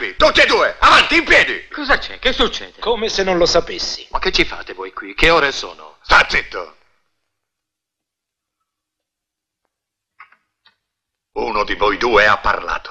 Alzatevi, tutti e due, avanti, in piedi! Cosa c'è? Che succede? Come se non lo sapessi. Ma che ci fate voi qui? Che ore sono? Sta zitto! Uno di voi due ha parlato.